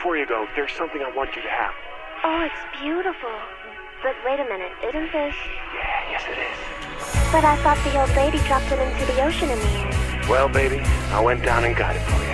before you go, there's something I want you to have. Oh, it's beautiful. But wait a minute, isn't this... Yeah, yes it is. But I thought the old lady dropped it into the ocean in the end. Well, baby, I went down and got it for you.